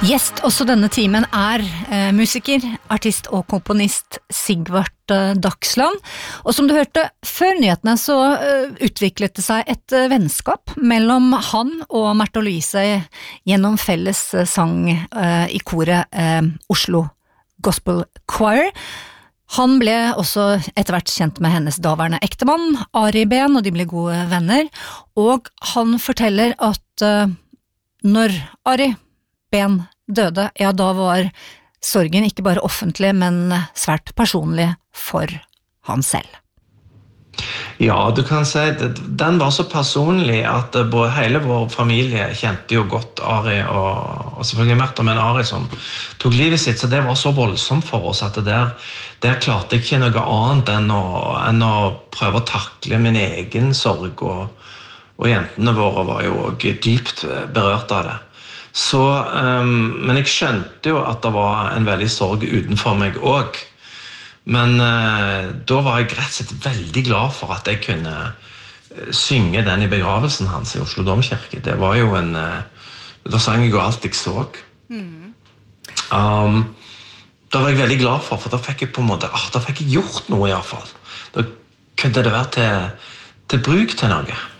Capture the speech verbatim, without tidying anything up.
Gjest også denne timen er eh, musiker, artist og komponist Sigvart eh, Dagsland. Og som du hørte før nyhetene så eh, utviklet det seg et eh, vennskap mellom han og Märtha Louise gjennom felles eh, sang eh, i koret eh, Oslo Gospel Choir. Han ble også etter hvert kjent med hennes daværende ektemann, Ari Behn, og de ble gode venner. Og han forteller at eh, når Ari Behn døde, ja, da var sorgen ikke bare offentlig, men svært personlig for han selv. Ja, du kan si at den var så personlig at hele vår familie kjente jo godt Ari, og, og selvfølgelig Märtha, men Ari som tok livet sitt, så det var så voldsomt for oss at det der, der klarte jeg ikke noe annet enn å, enn å prøve å takle min egen sorg, og, og jentene våre var jo også dypt berørt av det. Så, um, men jeg skjønte jo at det var en veldig sorg utenfor meg også. Men uh, da var jeg rett og slett veldig glad for at jeg kunne uh, synge den i begravelsen hans i Oslo Domkirke. Det var jo en... Uh, da sang jeg jo alt jeg så. Mm. Um, da var jeg veldig glad for, for da fikk jeg på en måte... Ah, da fikk jeg gjort noe i hvert fall. Da kunne det være til, til bruk til noe.